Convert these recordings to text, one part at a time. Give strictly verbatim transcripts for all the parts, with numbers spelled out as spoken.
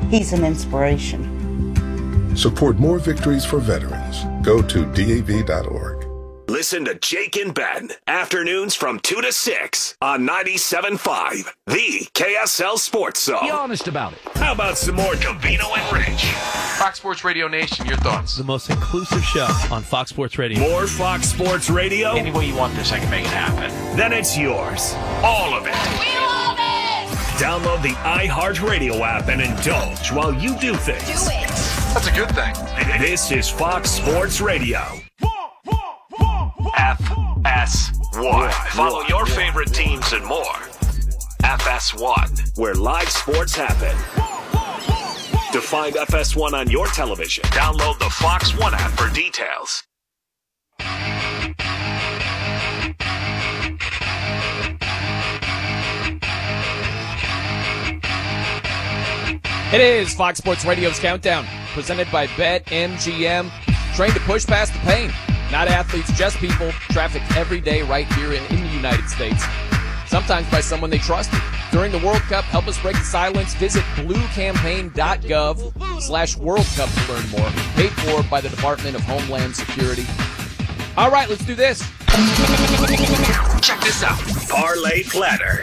He's an inspiration. Support more victories for veterans. Go to D A V dot org. Listen to Jake and Ben, afternoons from two to six on ninety-seven point five, the K S L Sports Zone. Be honest about it. How about some more Covino and Rich? Fox Sports Radio Nation, your thoughts? The most inclusive show on Fox Sports Radio. More Fox Sports Radio? Any way you want this, I can make it happen. Then it's yours. All of it. We love it! Download the iHeartRadio app and indulge while you do things. Do it! That's a good thing. This is Fox Sports Radio. F S one. Follow your favorite teams and more. F S one, where live sports happen. To find F S one on your television, download the Fox One app for details. It is Fox Sports Radio's Countdown, presented by BetMGM. Trained to push past the pain. Not athletes, just people, trafficked every day right here in, in the United States. Sometimes by someone they trusted. During the World Cup, help us break the silence. Visit bluecampaign.gov slash World Cup to learn more. Paid for by the Department of Homeland Security. All right, let's do this. Check this out. Parlay Platter.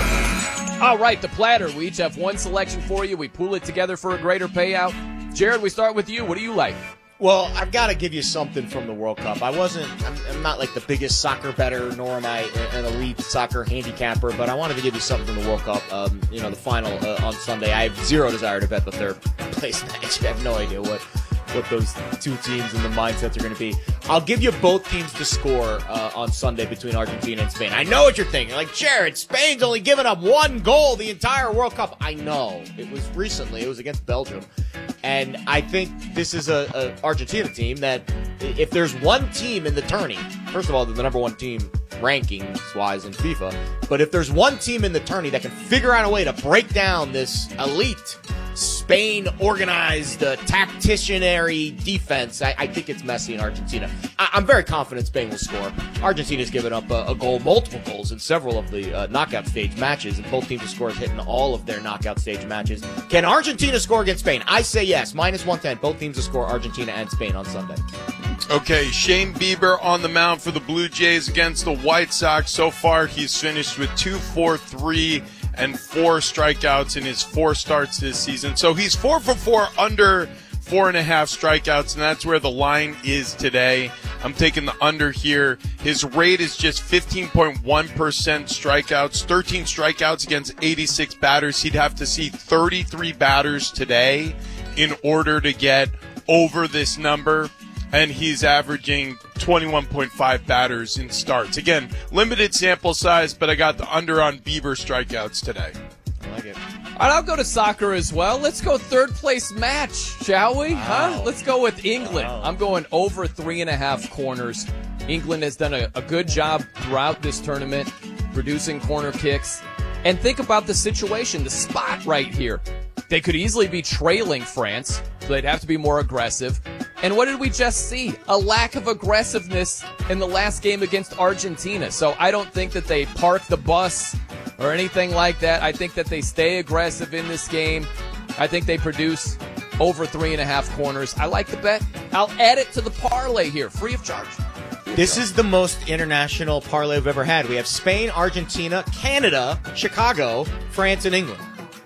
All right, the platter. We each have one selection for you. We pool it together for a greater payout. Jared, we start with you. What do you like? Well, I've got to give you something from the World Cup. I wasn't, I'm, I'm not like the biggest soccer bettor, nor am I an elite soccer handicapper, but I wanted to give you something from the World Cup. Um, you know, the final uh, on Sunday. I have zero desire to bet the third place match. I have no idea what, what those two teams and the mindsets are going to be. I'll give you both teams to score uh, on Sunday between Argentina and Spain. I know what you're thinking. Like, Jared, Spain's only given up one goal the entire World Cup. I know. It was recently. It was against Belgium. And I think this is a, a Argentina team that if there's one team in the tourney, first of all, they're the number one team rankings-wise in FIFA, but if there's one team in the tourney that can figure out a way to break down this elite Spain-organized, uh, tacticianary defense, I, I think it's Messi and Argentina. I, I'm very confident Spain will score. Argentina's given up a, a goal, multiple goals in several of the uh, knockout stage matches, and both teams have scored hitting all of their knockout stage matches. Can Argentina score against Spain? I say yes. minus one ten. Both teams will score, Argentina and Spain, on Sunday. Okay, Shane Bieber on the mound for the Blue Jays against the White Sox. So far, he's finished with two, four, three, and four strikeouts in his four starts this season. So he's four for four under four and a half strikeouts, and that's where the line is today. I'm taking the under here. His rate is just fifteen point one percent strikeouts, thirteen strikeouts against eighty-six batters. He'd have to see thirty-three batters today in order to get over this number, and he's averaging twenty-one point five batters in starts. Again, limited sample size, but I got the under on Bieber strikeouts today. I like it. All right, I'll go to soccer as well. Let's go third place match, shall we? Wow. Huh? Let's go with England. Wow. I'm going over three and a half corners. England has done a, a good job throughout this tournament, producing corner kicks. And think about the situation, the spot right here. They could easily be trailing France, so they'd have to be more aggressive. And what did we just see? A lack of aggressiveness in the last game against Argentina. So I don't think that they park the bus or anything like that. I think that they stay aggressive in this game. I think they produce over three and a half corners. I like the bet. I'll add it to the parlay here, free of charge. Free of This charge. is the most international parlay we've ever had. We have Spain, Argentina, Canada, Chicago, France, and England.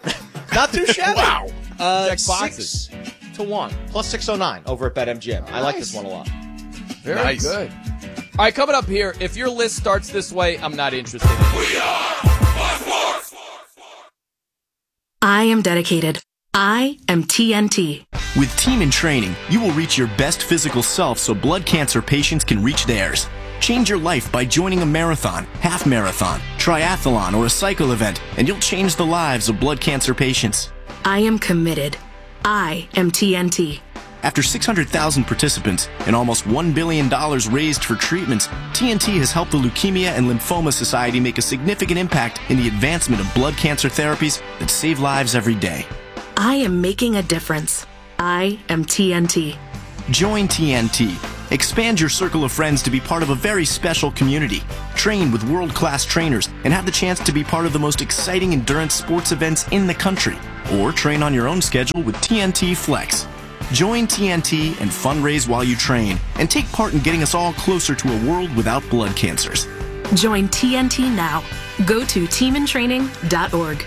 Not too shabby. Wow. Uh, Check boxes. Six to one. Plus six oh nine over at BetMGM. I like Nice. this one a lot. Very Nice. good. All right, coming up here, if your list starts this way, I'm not interested in it. We are Fox Sports. I am dedicated. I am T N T. With Team in Training, you will reach your best physical self so blood cancer patients can reach theirs. Change your life by joining a marathon, half marathon, triathlon, or a cycle event, and you'll change the lives of blood cancer patients. I am committed. I am T N T. After six hundred thousand participants and almost one billion dollars raised for treatments, T N T has helped the Leukemia and Lymphoma Society make a significant impact in the advancement of blood cancer therapies that save lives every day. I am making a difference. I am T N T. Join T N T. Expand your circle of friends to be part of a very special community. Train with world-class trainers and have the chance to be part of the most exciting endurance sports events in the country. or train on your own schedule with T N T Flex. Join T N T and fundraise while you train and take part in getting us all closer to a world without blood cancers. Join T N T now. Go to team in training dot org.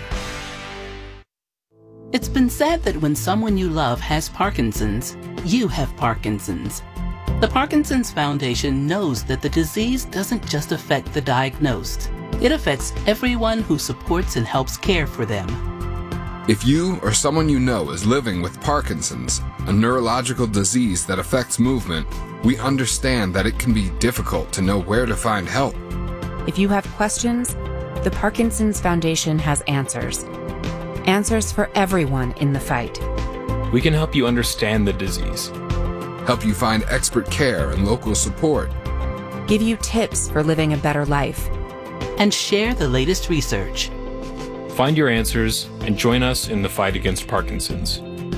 It's been said that when someone you love has Parkinson's, you have Parkinson's. The Parkinson's Foundation knows that the disease doesn't just affect the diagnosed. It affects everyone who supports and helps care for them. If you or someone you know is living with Parkinson's, a neurological disease that affects movement, we understand that it can be difficult to know where to find help. If you have questions, the Parkinson's Foundation has answers. Answers for everyone in the fight. We can help you understand the disease, help you find expert care and local support, give you tips for living a better life, and share the latest research. Find your answers and join us in the fight against Parkinson's.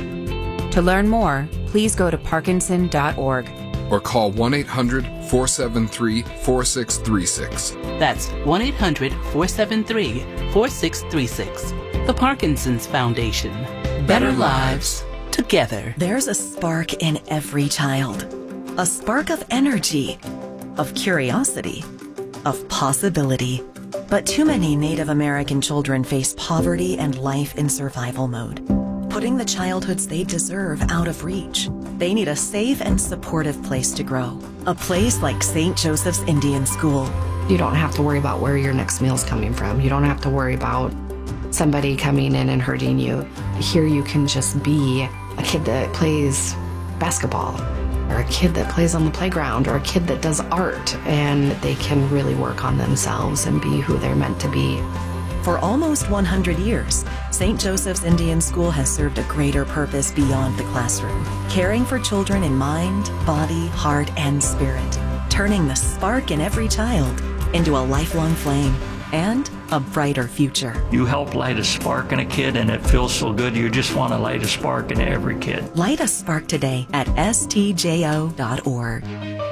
To learn more, please go to parkinson dot org or call one eight hundred, four seven three, four six three six. That's one eight hundred, four seven three, four six three six. The Parkinson's Foundation. Better lives together. There's a spark in every child. A spark of energy, of curiosity, of possibility. But too many Native American children face poverty and life in survival mode, putting the childhoods they deserve out of reach. They need a safe and supportive place to grow. A place like Saint Joseph's Indian School. You don't have to worry about where your next meal's coming from. You don't have to worry about somebody coming in and hurting you. Here you can just be a kid that plays basketball, or a kid that plays on the playground, or a kid that does art, and they can really work on themselves and be who they're meant to be. For almost one hundred years, Saint Joseph's Indian School has served a greater purpose beyond the classroom, caring for children in mind, body, heart, and spirit, turning the spark in every child into a lifelong flame and a brighter future. You help light a spark in a kid, and it feels so good. You just want to light a spark in every kid. Light a spark today at S T J O dot org.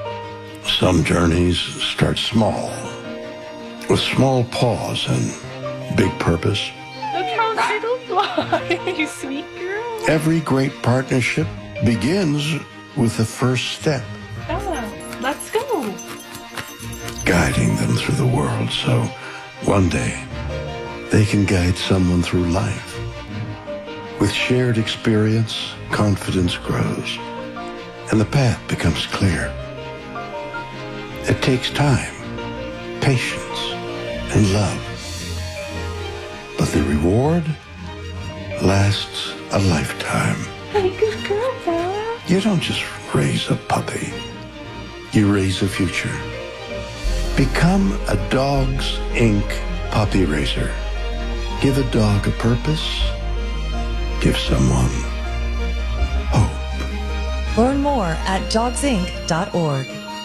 Some journeys start small, with small pause and big purpose. Look how little fly, you sweet girl. Every great partnership begins with the first step. Oh, let's go. Guiding them through the world so one day they can guide someone through life. With shared experience, confidence grows, and the path becomes clear. It takes time, patience, and love. But the reward lasts a lifetime. Hey, good girl, Bella. You don't just raise a puppy. You raise a future. Become a Dogs Incorporated puppy raiser. Give a dog a purpose. Give someone hope. Learn more at dogs inc dot org.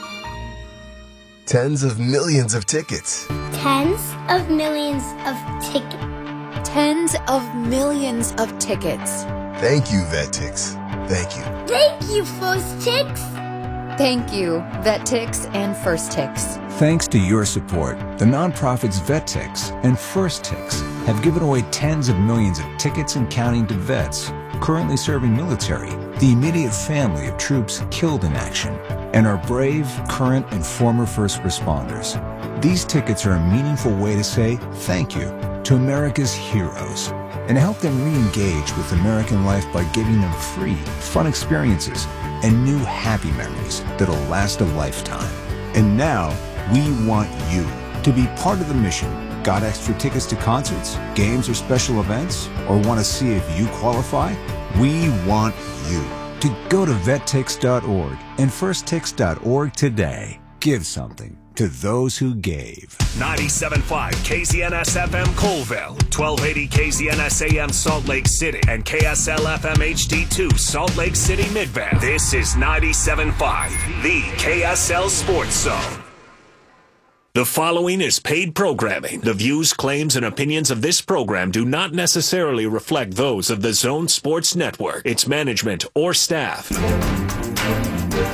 Tens of millions of tickets. Tens of millions of tickets. Tens of millions of tickets. Thank you, VetTix. Thank you. Thank you, First Tix. Thank you, VetTix and First Tix. Thanks to your support, the nonprofits VetTix and First Tix have given away tens of millions of tickets and counting to vets currently serving military, the immediate family of troops killed in action, and our brave, current, and former first responders. These tickets are a meaningful way to say thank you to America's heroes and help them re-engage with American life by giving them free, fun experiences and new happy memories that'll last a lifetime. And now, we want you to be part of the mission. Got extra tickets to concerts, games, or special events? Or want to see if you qualify? We want you to go to vet tix dot org and first tix dot org today. Give something to those who gave. ninety-seven point five K Z N S F M Colville, twelve eighty K Z N S A M Salt Lake City, and K S L F M H D two Salt Lake City Midvale. This is ninety-seven point five, the K S L Sports Zone. The following is paid programming. The views, claims, and opinions of this program do not necessarily reflect those of the Zone Sports Network, its management, or staff.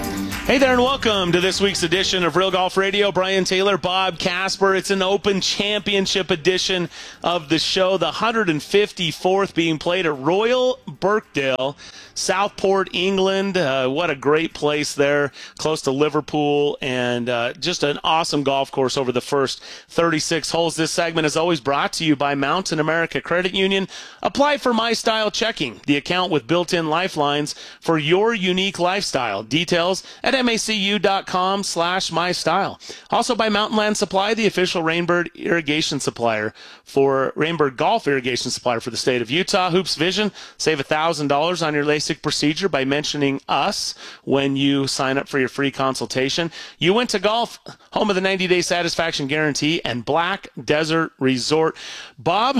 Hey there, and welcome to this week's edition of Real Golf Radio. Brian Taylor, Bob Casper. It's an Open Championship edition of the show, the one hundred fifty-fourth being played at Royal Birkdale, Southport, England. Uh, what a great place there, close to Liverpool, and uh, just an awesome golf course over the first thirty-six holes. This segment is always brought to you by Mountain America Credit Union. Apply for My Style Checking, the account with built-in lifelines for your unique lifestyle. Details at macu.com slash my style. Also by Mountain Land Supply, the official Rainbird irrigation supplier for Rainbird Golf irrigation supplier for the state of Utah. Hoops Vision, save one thousand dollars on your LASIK procedure by mentioning us when you sign up for your free consultation. You Went to Golf, home of the ninety-day satisfaction guarantee, and Black Desert Resort. Bob,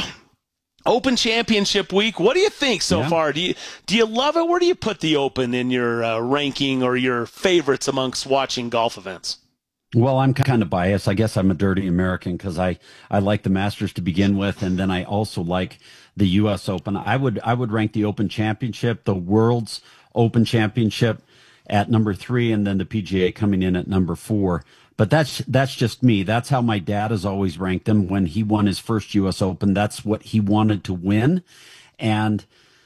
Open Championship week. What do you think so yeah. far? Do you do you love it? Where do you put the Open in your uh, ranking or your favorites amongst watching golf events? Well, I'm kind of biased. I guess I'm a dirty American because I, I like the Masters to begin with, and then I also like the U S Open. I would I would rank the Open Championship, the World's Open Championship, at number three, and then the P G A coming in at number four. But that's that's just me. That's how my dad has always ranked them. When he won his first U S Open, that's what he wanted to win. And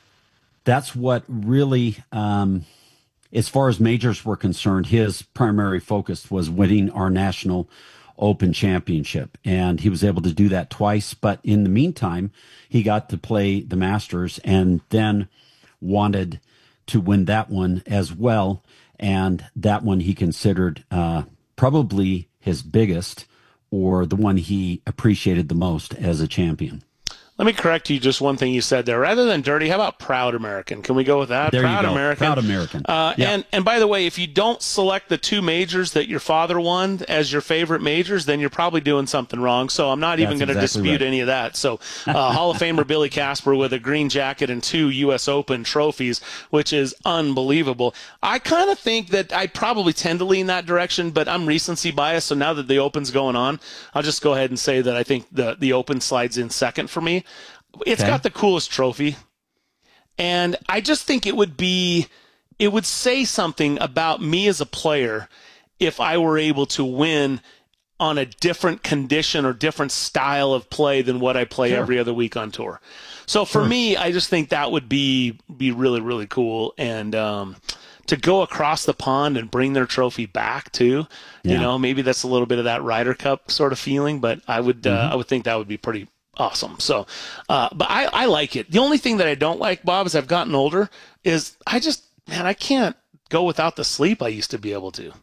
that's what really, um, as far as majors were concerned, his primary focus was winning our National Open Championship. And he was able to do that twice. But in the meantime, he got to play the Masters and then wanted to win that one as well. And that one he considered uh probably his biggest, or the one he appreciated the most as a champion. Let me correct you just one thing you said there. Rather than dirty, how about proud American? Can we go with that? There proud you go. American. Proud American. Uh, yep. And and by the way, if you don't select the two majors that your father won as your favorite majors, then you're probably doing something wrong. So I'm not even going to exactly dispute right. any of that. So uh, Hall of Famer Billy Casper with a green jacket and two U S Open trophies, which is unbelievable. I kind of think that I probably tend to lean that direction, but I'm recency biased. So now that the Open's going on, I'll just go ahead and say that I think the, the Open slides in second for me. It's okay. Got the coolest trophy, and I just think it would be, it would say something about me as a player if I were able to win on a different condition or different style of play than what I play sure. every other week on tour. So for sure. me, I just think that would be be really, really cool, and um, to go across the pond and bring their trophy back too, yeah. you know, maybe that's a little bit of that Ryder Cup sort of feeling, but I would mm-hmm. uh, I would think that would be pretty awesome. So, uh, but I, I like it. The only thing that I don't like, Bob, as I've gotten older, is I just, man, I can't go without the sleep I used to be able to.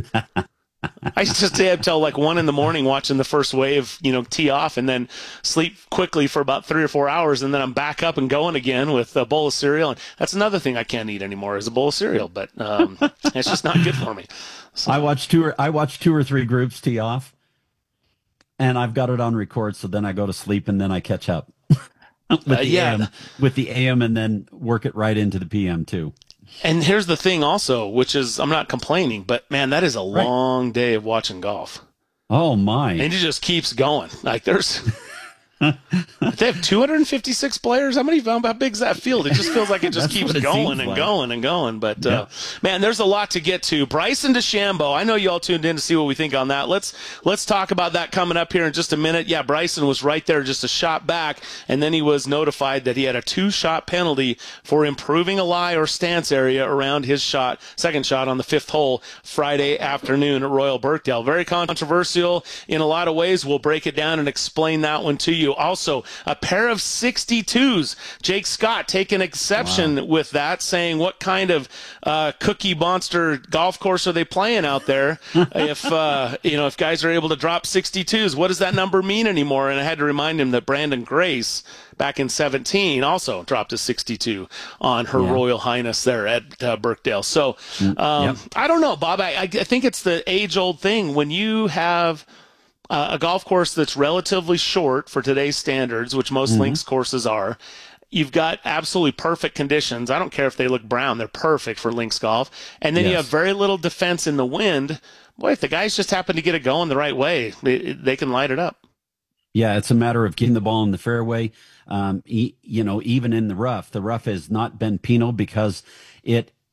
I used to stay up till like one in the morning watching the first wave, you know, tee off, and then sleep quickly for about three or four hours, and then I'm back up and going again with a bowl of cereal. And that's another thing I can't eat anymore is a bowl of cereal, but um, it's just not good for me. So. I watched two or I watched two or three groups tee off. And I've got it on record, so then I go to sleep and then I catch up with, uh, the yeah. A M, with the A M and then work it right into the P M too. And here's the thing also, which is I'm not complaining, but man, that is a right. long day of watching golf. Oh my. And it just keeps going. Like there's they have two hundred fifty-six players. How many? How big is that field? It just feels like it just keeps it going and like. going and going. But yeah. uh, man, there's a lot to get to. Bryson DeChambeau. I know you all tuned in to see what we think on that. Let's let's talk about that coming up here in just a minute. Yeah, Bryson was right there, just a shot back, and then he was notified that he had a two-shot penalty for improving a lie or stance area around his shot, second shot on the fifth hole Friday afternoon at Royal Birkdale. Very controversial in a lot of ways. We'll break it down and explain that one to you. Also, a pair of sixty-twos. Jake Scott taking exception wow. with that, saying what kind of uh, cookie monster golf course are they playing out there? if uh, you know, if guys are able to drop sixty-twos, what does that number mean anymore? And I had to remind him that Brandon Grace back in seventeen also dropped a sixty-two on Her yeah. Royal Highness there at uh, Birkdale. So um, yep. I don't know, Bob. I, I think it's the age-old thing when you have Uh, a golf course that's relatively short for today's standards, which most mm-hmm. links courses are. You've got absolutely perfect conditions. I don't care if they look brown. They're perfect for links golf. And then yes. you have very little defense in the wind. Boy, if the guys just happen to get it going the right way, they, they can light it up. Yeah, it's a matter of getting the ball in the fairway. Um, e- you know, even in the rough, the rough has not been penal because it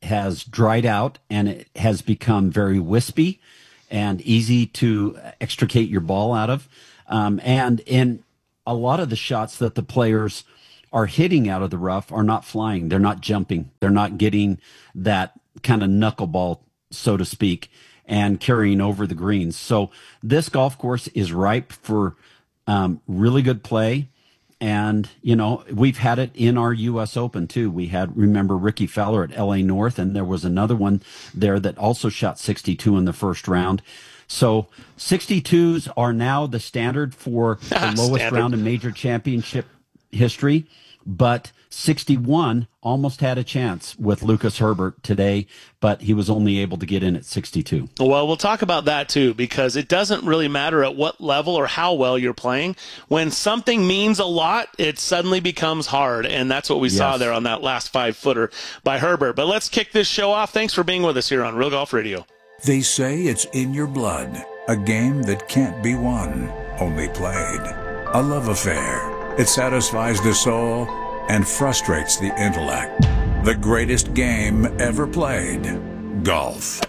has dried out and it has become very wispy and easy to extricate your ball out of. Um, and in a lot of the shots that the players are hitting out of the rough are not flying. They're not jumping. They're not getting that kind of knuckleball, so to speak, and carrying over the greens. So this golf course is ripe for um, really good play. And, you know, we've had it in our U S Open, too. We had, remember, Ricky Fowler at L A North, and there was another one there that also shot sixty-two in the first round. So sixty-twos are now the standard for the lowest standard. round in major championship history. But sixty-one almost had a chance with Lucas Herbert today, but he was only able to get in at sixty-two. Well, we'll talk about that too, because it doesn't really matter at what level or how well you're playing. When something means a lot, it suddenly becomes hard, and that's what we yes. saw there on that last five-footer by Herbert. But let's kick this show off. Thanks for being with us here on Real Golf Radio. They say it's in your blood, a game that can't be won, only played. A love affair. It satisfies the soul and frustrates the intellect. The greatest game ever played. Golf.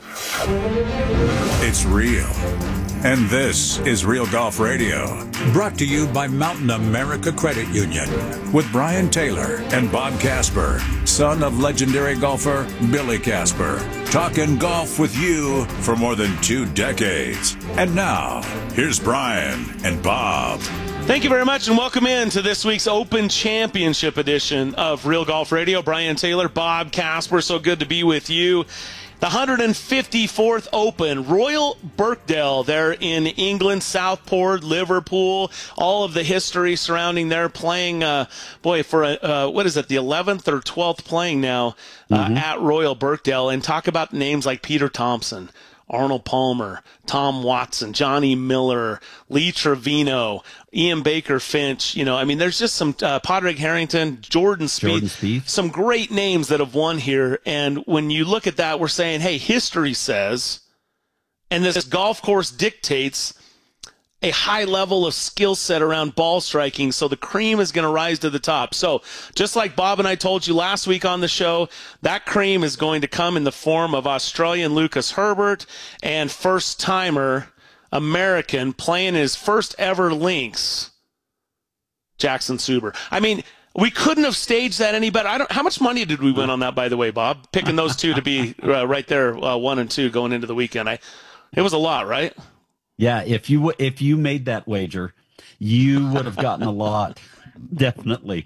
It's real. And this is Real Golf Radio. Brought to you by Mountain America Credit Union. With Brian Taylor and Bob Casper, son of legendary golfer Billy Casper. Talking golf with you for more than two decades. And now, here's Brian and Bob. Thank you very much, and welcome in to this week's Open Championship edition of Real Golf Radio. Brian Taylor, Bob Casper, so good to be with you. The one hundred fifty-fourth Open, Royal Birkdale there in England, Southport, Liverpool, all of the history surrounding there, playing, uh, boy, for, a, uh, what is it, the eleventh or twelfth playing now uh, mm-hmm. at Royal Birkdale, and talk about names like Peter Thompson, Arnold Palmer, Tom Watson, Johnny Miller, Lee Trevino, Ian Baker Finch. You know, I mean, there's just some uh, Padraig Harrington, Jordan Spieth, Jordan Spieth, some great names that have won here. And when you look at that, we're saying, hey, history says, and this golf course dictates a high level of skill set around ball striking, so the cream is going to rise to the top. So just like Bob and I told you last week on the show, that cream is going to come in the form of Australian Lucas Herbert and first-timer American playing his first ever links, Jackson Suber. I mean, we couldn't have staged that any better. I don't. How much money did we win on that, by the way, Bob? Picking those two to be uh, right there, uh, one and two going into the weekend. I, it was a lot, right? Yeah, if you if you made that wager, you would have gotten a lot, definitely.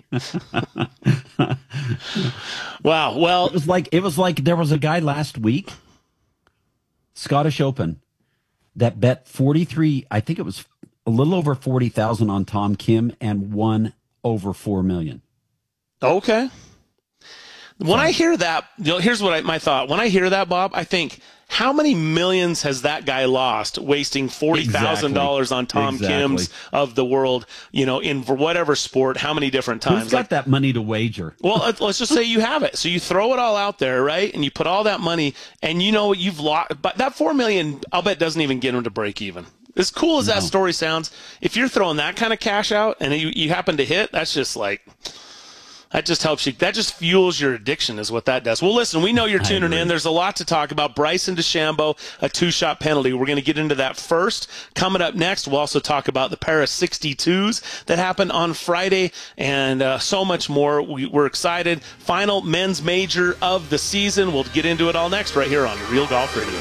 Wow. Well, it was like it was like there was a guy last week, Scottish Open, that bet forty-three. I think it was a little over forty thousand on Tom Kim and won over four million. Okay. When I hear that, you know, here's what I, my thought. When I hear that, Bob, I think, how many millions has that guy lost wasting forty thousand dollars exactly. on Tom exactly. Kim's of the world, you know, in for whatever sport, how many different times? Who's got like, that money to wager? Well, let's just say you have it. So you throw it all out there, right? And you put all that money, and you know you've lost. But that four million dollars, I'll bet, doesn't even get him to break even. As cool as no. that story sounds, if you're throwing that kind of cash out and you, you happen to hit, that's just like... That just helps you. That just fuels your addiction is what that does. Well, listen, we know you're tuning in. There's a lot to talk about. Bryson DeChambeau, a two-shot penalty. We're going to get into that first. Coming up next, we'll also talk about the Paris sixty-twos that happened on Friday and uh, so much more. We, we're excited. Final men's major of the season. We'll get into it all next right here on Real Golf Radio.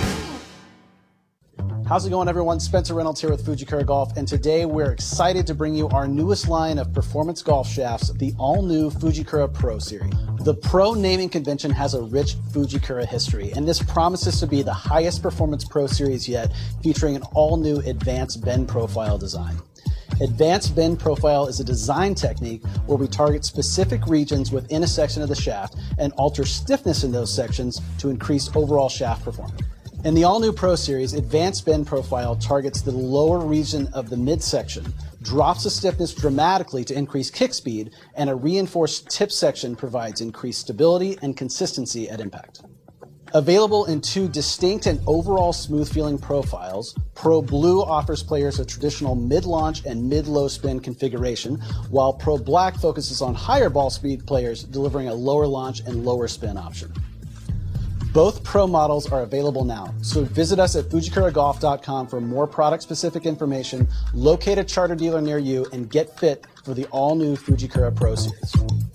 How's it going, everyone? Spencer Reynolds here with Fujikura Golf, and today we're excited to bring you our newest line of performance golf shafts, the all-new Fujikura Pro Series. The Pro naming convention has a rich Fujikura history, and this promises to be the highest performance Pro Series yet, featuring an all-new advanced bend profile design. Advanced bend profile is a design technique where we target specific regions within a section of the shaft and alter stiffness in those sections to increase overall shaft performance. In the all-new Pro Series, Advanced Bend Profile targets the lower region of the midsection, drops the stiffness dramatically to increase kick speed, and a reinforced tip section provides increased stability and consistency at impact. Available in two distinct and overall smooth-feeling profiles, Pro Blue offers players a traditional mid-launch and mid-low spin configuration, while Pro Black focuses on higher ball speed players, delivering a lower launch and lower spin option. Both Pro models are available now, so visit us at Fujikura Golf dot com for more product-specific information, locate a charter dealer near you, and get fit for the all-new Fujikura Pro Series.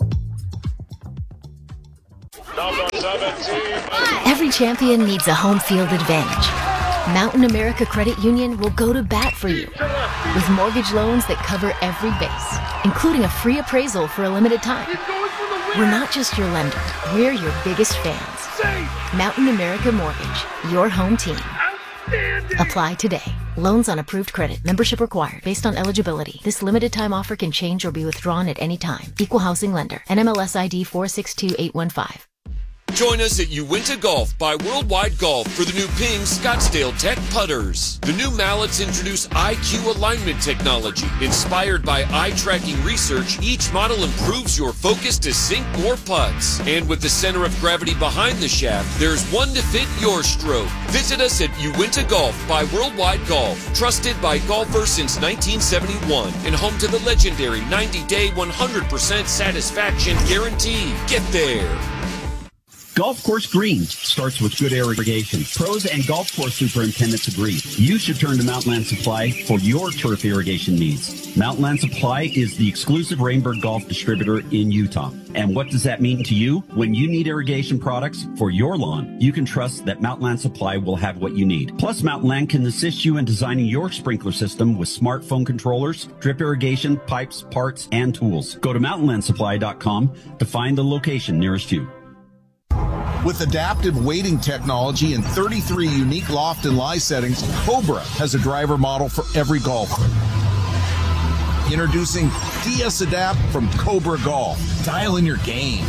Every champion needs a home field advantage. Mountain America Credit Union will go to bat for you with mortgage loans that cover every base, including a free appraisal for a limited time. We're not just your lender, we're your biggest fans. Mountain America Mortgage, your home team. Apply today. Loans on approved credit. Membership required based on eligibility. This limited time offer can change or be withdrawn at any time. Equal housing lender. N M L S I D four six two eight one five. Join us at Uinta Golf by Worldwide Golf for the new Ping Scottsdale Tech putters. The new mallets introduce I Q alignment technology. Inspired by eye-tracking research, each model improves your focus to sink more putts. And with the center of gravity behind the shaft, there's one to fit your stroke. Visit us at Uinta Golf by Worldwide Golf. Trusted by golfers since nineteen seventy-one and home to the legendary ninety-day, one hundred percent satisfaction guarantee. Get there. Golf course greens starts with good irrigation. Pros and golf course superintendents agree. You should turn to Mountainland Supply for your turf irrigation needs. Mountainland Supply is the exclusive Rainbird Golf distributor in Utah. And what does that mean to you? When you need irrigation products for your lawn, you can trust that Mountainland Supply will have what you need. Plus, Mountainland can assist you in designing your sprinkler system with smartphone controllers, drip irrigation, pipes, parts, and tools. Go to mountain land supply dot com to find the location nearest you. With adaptive weighting technology and thirty-three unique loft and lie settings, Cobra has a driver model for every golfer. Introducing D S Adapt from Cobra Golf. Dial in your game.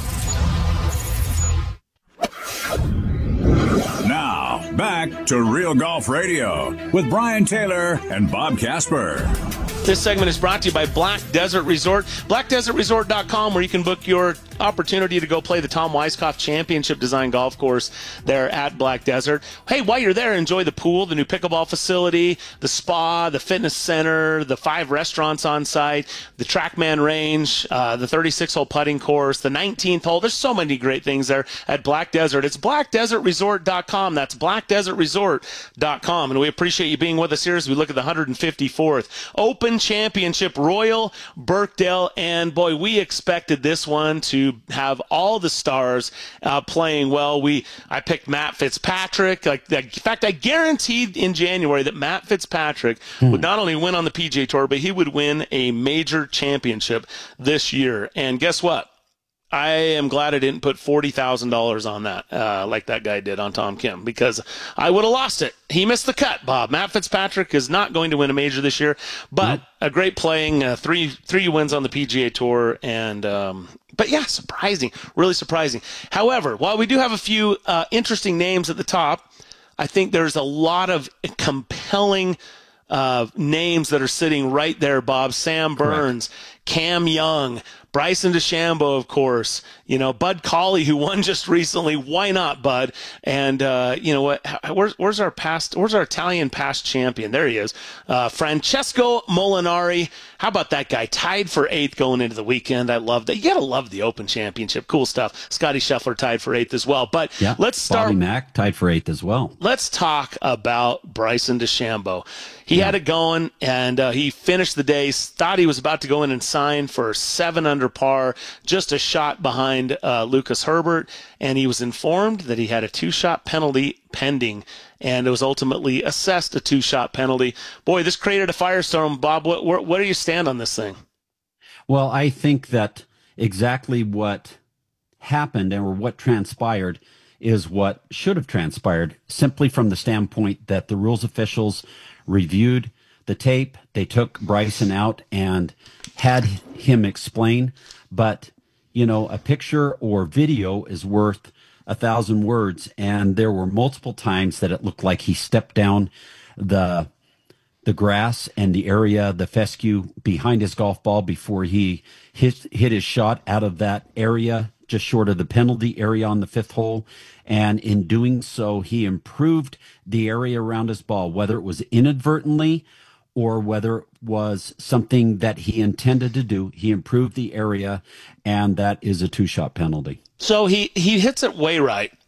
Now, back to Real Golf Radio with Brian Taylor and Bob Casper. This segment is brought to you by Black Desert Resort. black desert resort dot com, where you can book your opportunity to go play the Tom Weiskopf Championship Design Golf Course there at Black Desert. Hey, while you're there, enjoy the pool, the new pickleball facility, the spa, the fitness center, the five restaurants on site, the TrackMan range, uh, the thirty-six hole putting course, the nineteenth hole. There's so many great things there at Black Desert. It's black desert resort dot com. That's black desert resort dot com. And we appreciate you being with us here as we look at the one hundred fifty-fourth Open Championship, Royal Birkdale. And boy, we expected this one to have all the stars uh, playing well. We I picked Matt Fitzpatrick. Like, in fact, I guaranteed in January that Matt Fitzpatrick hmm. would not only win on the P G A Tour, but he would win a major championship this year. And guess what? I am glad I didn't put forty thousand dollars on that, uh, like that guy did on Tom Kim, because I would have lost it. He missed the cut, Bob. Matt Fitzpatrick is not going to win a major this year, but nope. a great playing, uh, three three wins on the P G A Tour, and um, but yeah, surprising, really surprising. However, while we do have a few uh, interesting names at the top, I think there's a lot of compelling uh, names that are sitting right there, Bob. Sam Burns, correct. Cam Young, Bryson DeChambeau, of course, you know, Bud Colley, who won just recently. Why not, Bud? And, uh, you know what, where's, where's our past, where's our Italian past champion? There he is. Uh, Francesco Molinari. How about that guy? Tied for eighth going into the weekend. I love that. You got to love the Open Championship. Cool stuff. Scotty Scheffler tied for eighth as well. But yeah, let's start. Bobby Mack tied for eighth as well. Let's talk about Bryson DeChambeau. He yeah. had it going, and uh, he finished the day. Thought he was about to go in and sign for seven under par, just a shot behind uh, Lucas Herbert, and he was informed that he had a two-shot penalty pending, and it was ultimately assessed a two-shot penalty. Boy, this created a firestorm. Bob, what, where, where do you stand on this thing? Well, I think that exactly what happened or what transpired is what should have transpired, simply from the standpoint that the rules officials reviewed the tape. They took Bryson out and had him explain. But, you know, a picture or video is worth a thousand words. And there were multiple times that it looked like he stepped down the the grass and the area, the fescue behind his golf ball before he hit, hit his shot out of that area, just short of the penalty area on the fifth hole. And in doing so, he improved the area around his ball, whether it was inadvertently or whether it was something that he intended to do. He improved the area, and that is a two-shot penalty. So he, he hits it way right.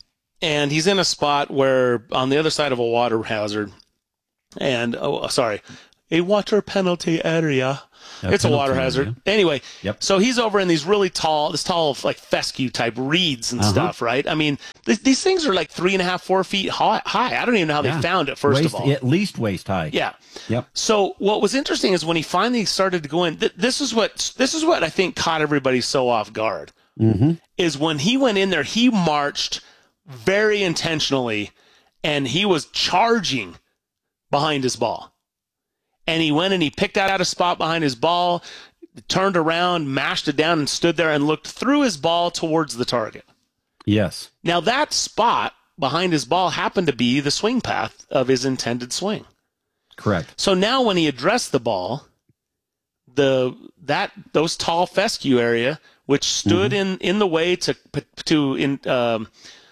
and he's in a spot where on the other side of a water hazard, and oh, sorry, a water penalty area. A it's a water penalty hazard. area. Anyway, Yep. so he's over in these really tall, this tall, like fescue type reeds and Uh-huh. stuff, right? I mean, th- these things are like three and a half, four feet high. high. I don't even know how Yeah. they found it, first waist, of all. At least waist high. Yeah. Yep. So what was interesting is when he finally started to go in, th- this is what this is what I think caught everybody so off guard. Mm-hmm. Is when he went in there, he marched very intentionally, and he was charging behind his ball. And he went and he picked out a spot behind his ball, turned around, mashed it down, and stood there and looked through his ball towards the target. Yes. Now, that spot behind his ball happened to be the swing path of his intended swing. Correct. So now when he addressed the ball, the that those tall fescue area, which stood Mm-hmm. in, in the way to to in um,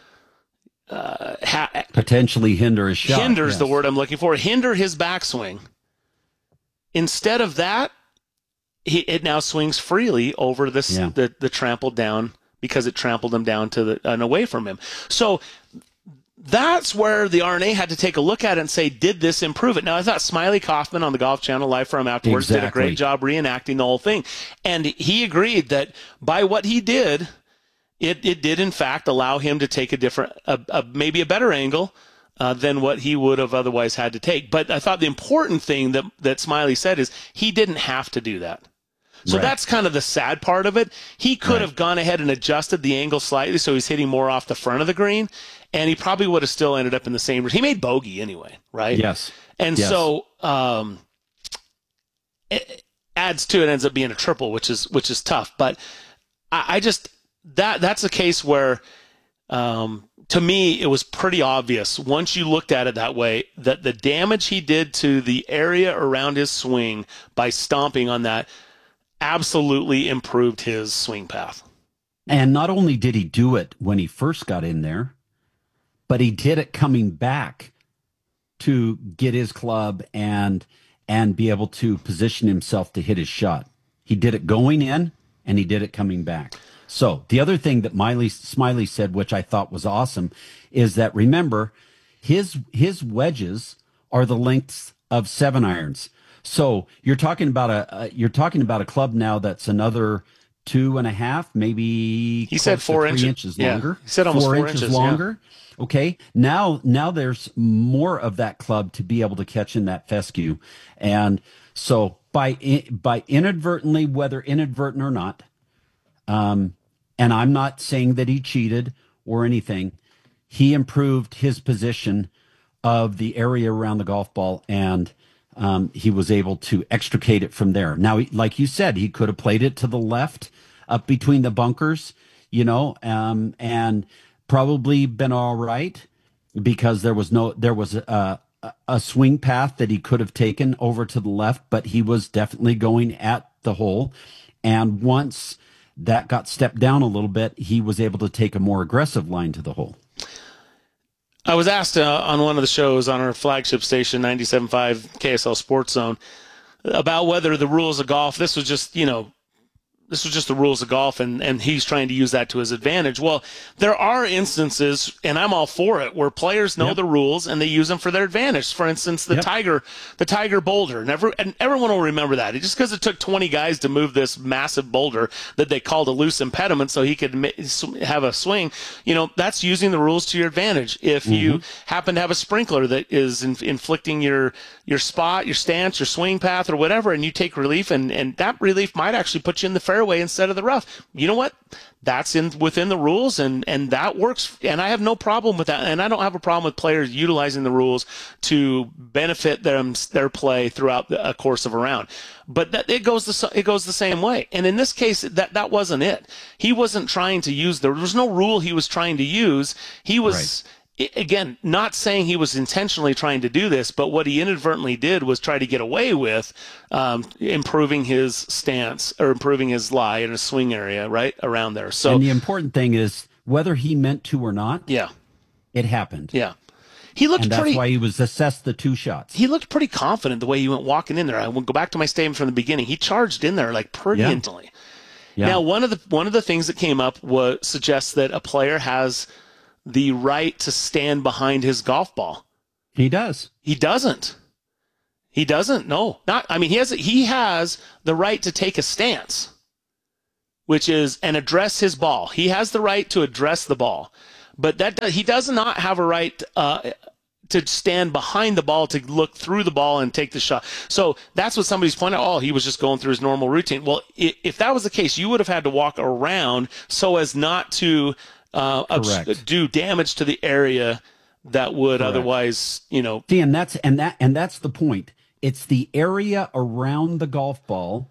uh, ha- Potentially hinder his shot. hinders yes. the word I'm looking for, hinder his backswing. Instead of that, he, it now swings freely over this Yeah. the, the trampled down because it trampled him down to the and away from him. So that's where the R N A had to take a look at it and say, did this improve it? Now, I thought Smiley Kaufman on the Golf Channel live from afterwards did a Exactly. great job reenacting the whole thing. And he agreed that by what he did, it, it did, in fact, allow him to take a different, a, a, maybe a better angle uh, than what he would have otherwise had to take. But I thought the important thing that, that Smiley said is he didn't have to do that. So Right. that's kind of the sad part of it. He could Right. have gone ahead and adjusted the angle slightly so he's hitting more off the front of the green, and he probably would have still ended up in the same. He made bogey anyway, right? Yes. And Yes. so um, it adds to it, ends up being a triple, which is which is tough. But I, I just that that's a case where, um, to me, it was pretty obvious once you looked at it that way that the damage he did to the area around his swing by stomping on that absolutely improved his swing path. And not only did he do it when he first got in there, but he did it coming back to get his club and and be able to position himself to hit his shot. He did it going in, and he did it coming back. So the other thing that Miley, Smiley said, which I thought was awesome, is that, remember, his his wedges are the lengths of seven irons. So you're talking about a, a you're talking about a club now that's another two and a half, maybe He said close to four three inches. inches Yeah. longer. He said almost four, four inches, inches, yeah. longer. Okay. Now, now there's more of that club to be able to catch in that fescue. And so by, by inadvertently, whether inadvertent or not, um, and I'm not saying that he cheated or anything, he improved his position of the area around the golf ball, and um, he was able to extricate it from there. Now, like you said, he could have played it to the left up between the bunkers, you know, um, and probably been all right because there was no, there was a, a swing path that he could have taken over to the left, but he was definitely going at the hole. And once that got stepped down a little bit, he was able to take a more aggressive line to the hole. I was asked uh, on one of the shows on our flagship station, ninety-seven point five K S L Sports Zone, about whether the rules of golf, this was just, you know, this was just the rules of golf, and, and he's trying to use that to his advantage. Well, there are instances, and I'm all for it, where players know Yep. the rules and they use them for their advantage. For instance, the Yep. Tiger, the Tiger boulder, and, every, and everyone will remember that. Just because it took twenty guys to move this massive boulder that they called a loose impediment so he could ma- have a swing, you know, that's using the rules to your advantage. If you happen to have a sprinkler that is in, inflicting your your spot, your stance, your swing path, or whatever, and you take relief, and, and that relief might actually put you in the fairway instead of the rough. You know what? That's in within the rules, and, and that works. And I have no problem with that. And I don't have a problem with players utilizing the rules to benefit them their play throughout the, a course of a round. But that, it goes the it goes the same way. And in this case, that that wasn't it. He wasn't trying to use the. There was no rule he was trying to use. He was. Right. Again, not saying he was intentionally trying to do this, but what he inadvertently did was try to get away with um, improving his stance or improving his lie in a swing area right around there. So, and the important thing is whether he meant to or not. Yeah, it happened. Yeah, he looked and that's pretty. why he was assessed the two shots. He looked pretty confident the way he went walking in there. I will go back to my statement from the beginning. He charged in there like pretty Yeah. instantly. Yeah. Now, one of the one of the things that came up was suggests that a player has the right to stand behind his golf ball. He does. He doesn't. He doesn't. No, not. I mean, he has. He has the right to take a stance, which is and address his ball. He has the right to address the ball, but that he does not have a right uh, to stand behind the ball to look through the ball and take the shot. So that's what somebody's pointing out. Oh, he was just going through his normal routine. Well, if that was the case, you would have had to walk around so as not to uh, obs- do damage to the area that would Correct. Otherwise, you know. See, and that's and that and that's the point. It's the area around the golf ball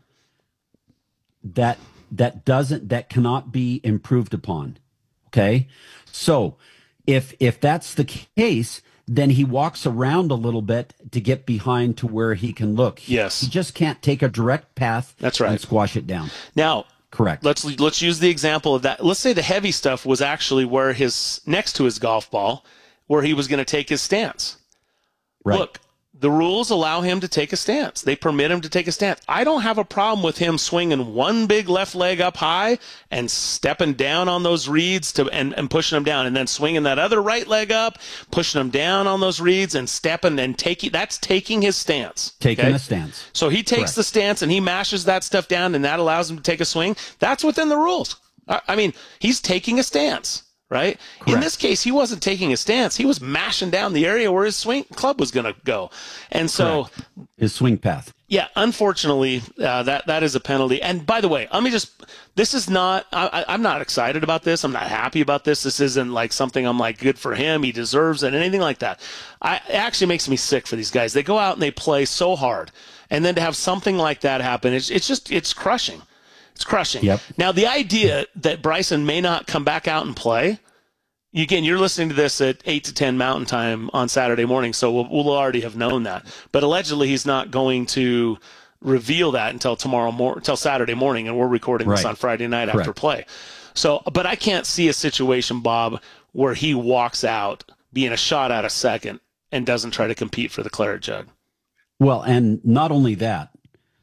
that that doesn't that cannot be improved upon. Okay, so if if that's the case, then he walks around a little bit to get behind to where he can look. Yes, he just can't take a direct path. That's right. And squash it down. Now, correct. Let's let's use the example of that. Let's say the heavy stuff was actually where his next to his golf ball, where he was going to take his stance. Right. Look. The rules allow him to take a stance. They permit him to take a stance. I don't have a problem with him swinging one big left leg up high and stepping down on those reeds to and, and pushing them down, and then swinging that other right leg up, pushing them down on those reeds and stepping and taking. That's taking his stance. Taking okay? a stance. So he takes Correct. the stance and he mashes that stuff down, and that allows him to take a swing. That's within the rules. I, I mean, he's taking a stance. Right? Correct. In this case, he wasn't taking a stance. He was mashing down the area where his swing club was going to go. And so Correct. His swing path. Yeah, unfortunately, uh, that that is a penalty. And by the way, let me just, this is not, I, I'm not excited about this. I'm not happy about this. This isn't like something I'm like, good for him. He deserves it, anything like that. I, it actually makes me sick for these guys. They go out and they play so hard. And then to have something like that happen, it's, it's just, it's crushing. It's crushing. Yep. Now, the idea that Bryson may not come back out and play, again, you're listening to this at eight to ten Mountain Time on Saturday morning, so we'll, we'll already have known that. But allegedly, he's not going to reveal that until tomorrow mor- until Saturday morning, and we're recording this right. on Friday night Correct. after play. So, but I can't see a situation, Bob, where he walks out being a shot out of second and doesn't try to compete for the Claret Jug. Well, and not only that,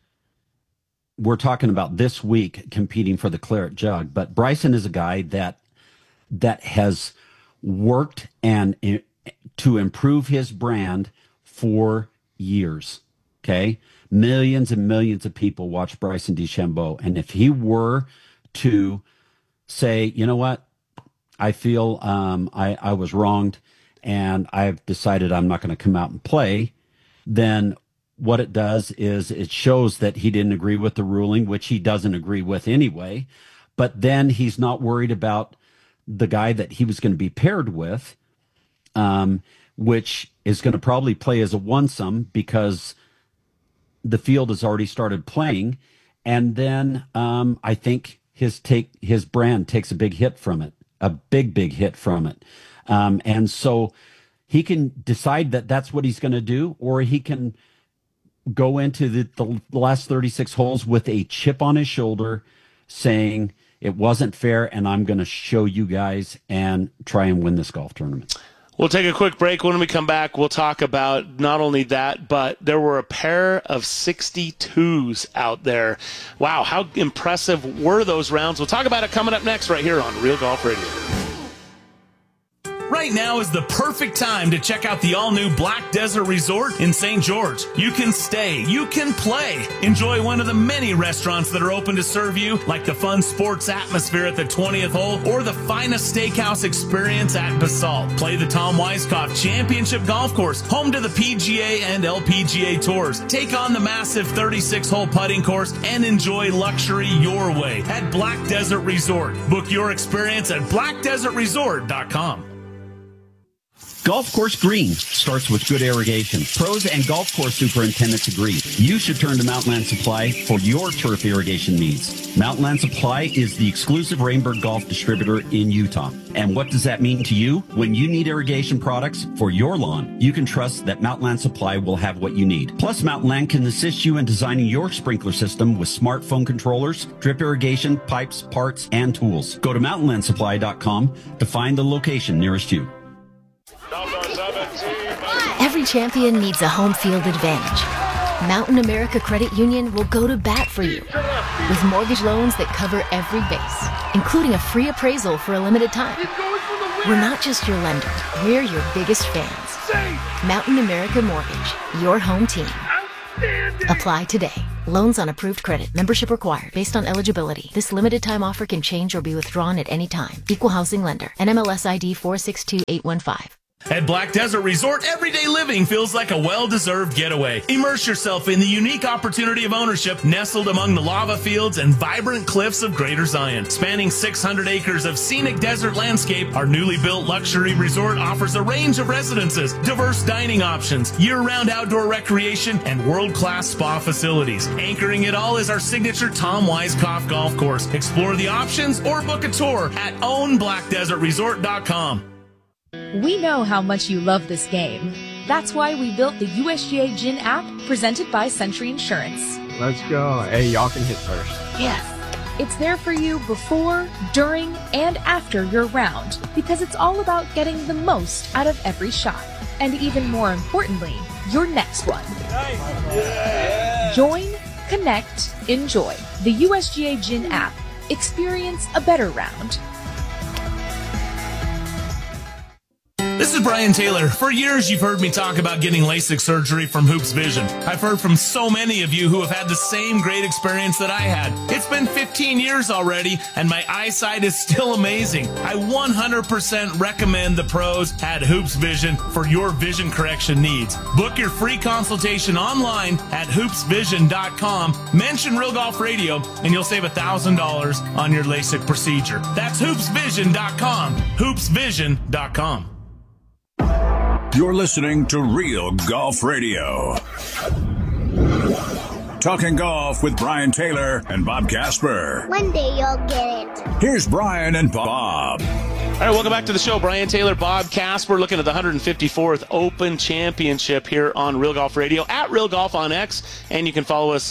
we're talking about this week competing for the Claret Jug, but Bryson is a guy that that has worked and uh, to improve his brand for years. Okay, millions and millions of people watch Bryson DeChambeau, and if he were to say, you know what, I feel um, I, I was wronged, and I've decided I'm not going to come out and play, then what it does is it shows that he didn't agree with the ruling, which he doesn't agree with anyway. But then he's not worried about the guy that he was going to be paired with, um, which is going to probably play as a one-some because the field has already started playing. And then um, I think his take his brand takes a big hit from it, a big, big hit from it. Um, and so he can decide that that's what he's going to do, or he can go into the, the last thirty-six holes with a chip on his shoulder saying it wasn't fair and I'm going to show you guys and try and win this golf tournament. We'll take a quick break. When we come back, we'll talk about not only that, but there were a pair of sixty-twos out there. Wow, how impressive were those rounds? We'll talk about it coming up next right here on Real Golf Radio. Right now is the perfect time to check out the all-new Black Desert Resort in Saint George. You can stay, you can play, enjoy one of the many restaurants that are open to serve you, like the fun sports atmosphere at the twentieth hole or the finest steakhouse experience at Basalt. Play the Tom Weiskopf Championship Golf Course, home to the P G A and L P G A Tours. Take on the massive thirty-six hole putting course and enjoy luxury your way at Black Desert Resort. Book your experience at black desert resort dot com. Golf course green starts with good irrigation. Pros and golf course superintendents agree. You should turn to Mountainland Supply for your turf irrigation needs. Mountainland Supply is the exclusive Rainbird Golf distributor in Utah. And what does that mean to you? When you need irrigation products for your lawn, you can trust that Mountainland Supply will have what you need. Plus, Mountainland can assist you in designing your sprinkler system with smartphone controllers, drip irrigation, pipes, parts, and tools. Go to mountain land supply dot com to find the location nearest you. Every champion needs a home field advantage. Mountain America Credit Union will go to bat for you with mortgage loans that cover every base, including a free appraisal for a limited time. We're not just your lender, we're your biggest fans. Mountain America Mortgage, your home team. Apply today. Loans on approved credit. Membership required based on eligibility. This limited time offer can change or be withdrawn at any time. Equal housing lender. N M L S I D four six two eight one five. At Black Desert Resort, everyday living feels like a well-deserved getaway. Immerse yourself in the unique opportunity of ownership nestled among the lava fields and vibrant cliffs of Greater Zion. Spanning six hundred acres of scenic desert landscape, our newly built luxury resort offers a range of residences, diverse dining options, year-round outdoor recreation, and world-class spa facilities. Anchoring it all is our signature Tom Weiskopf golf course. Explore the options or book a tour at own black desert resort dot com. We know how much you love this game. That's why we built the U S G A Gin app presented by Century Insurance. Let's go. Hey, y'all can hit first. Yes. It's there for you before, during, and after your round because it's all about getting the most out of every shot. And even more importantly, your next one. Nice. Join, connect, enjoy. The U S G A Gin app. Experience a better round. This is Brian Taylor. For years, you've heard me talk about getting LASIK surgery from Hoops Vision. I've heard from so many of you who have had the same great experience that I had. It's been fifteen years already, and my eyesight is still amazing. I one hundred percent recommend the pros at Hoops Vision for your vision correction needs. Book your free consultation online at hoops vision dot com. Mention Real Golf Radio, and you'll save one thousand dollars on your LASIK procedure. That's hoops vision dot com. hoops vision dot com. You're listening to Real Golf Radio. Talking golf with Brian Taylor and Bob Casper. One day you'll get it. Here's Brian and Bob. All right, welcome back to the show. Brian Taylor, Bob Casper, looking at the one hundred fifty-fourth Open Championship here on Real Golf Radio, at Real Golf on X, and you can follow us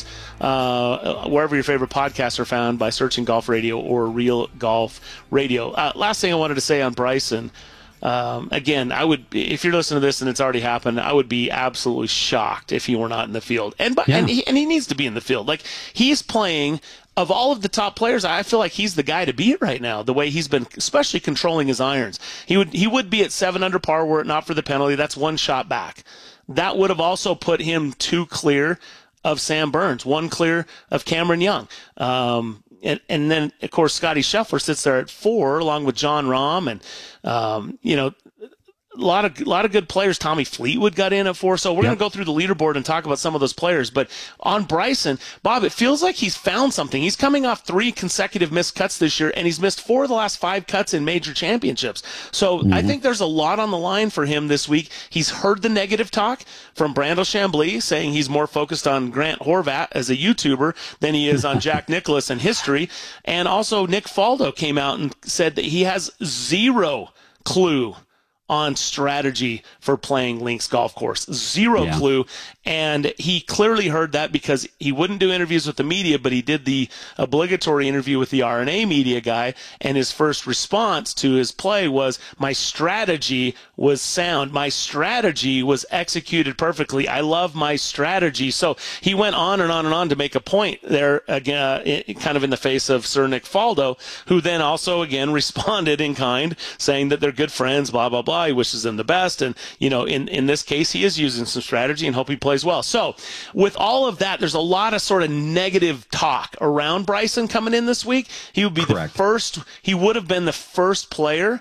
uh, wherever your favorite podcasts are found by searching Golf Radio or Real Golf Radio. Uh, last thing I wanted to say on Bryson. Um, again, I would, if you're listening to this and it's already happened, I would be absolutely shocked if he were not in the field. And but yeah. and, he, and he needs to be in the field. Like, he's playing, of all of the top players, I feel like he's the guy to be it right now. The way he's been, especially controlling his irons, he would he would be at seven under par were it not for the penalty. That's one shot back. That would have also put him two clear of Sam Burns, one clear of Cameron Young. Um, And, and then, of course, Scotty Scheffler sits there at four, along with John Rahm, and um, you know, a lot of a lot of good players. Tommy Fleetwood got in at four, so we're yep. going to go through the leaderboard and talk about some of those players. But on Bryson, Bob, it feels like he's found something. He's coming off three consecutive missed cuts this year, and he's missed four of the last five cuts in major championships. So mm-hmm. I think there's a lot on the line for him this week. He's heard the negative talk from Brandel Chambly, saying he's more focused on Grant Horvat as a YouTuber than he is on Jack Nicklaus and history. And also Nick Faldo came out and said that he has zero clue on strategy for playing Links Golf Course. Zero yeah. clue. And he clearly heard that because he wouldn't do interviews with the media, but he did the obligatory interview with the R N A media guy. And his first response to his play was, my strategy was sound. My strategy was executed perfectly. I love my strategy. So he went on and on and on to make a point there, again, kind of in the face of Sir Nick Faldo, who then also, again, responded in kind, saying that they're good friends, blah, blah, blah. He wishes them the best. And, you know, in, in this case, he is using some strategy and hope he plays well. So with all of that, there's a lot of sort of negative talk around Bryson coming in this week. He would be Correct. the first, he would have been the first player,